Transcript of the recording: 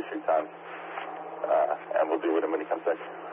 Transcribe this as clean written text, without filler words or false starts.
Eastern time. And we'll deal with him when he comes back.